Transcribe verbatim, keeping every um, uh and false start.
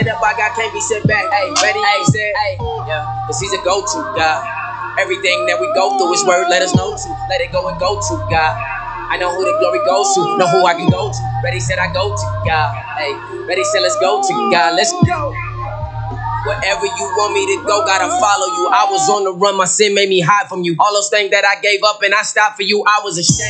Up, I got can't be sit back. Hey, ready? Hey, said, hey, yeah, cause he's a go-to God. Everything that we go through is word, let us know to. Let it go and go to God. I know who the glory goes to, know who I can go to. Ready said I go to God. Hey, ready said let's go to God. Let's go. Wherever you want me to go, gotta follow you. I was on the run, my sin made me hide from you. All those things that I gave up and I stopped for you, I was ashamed.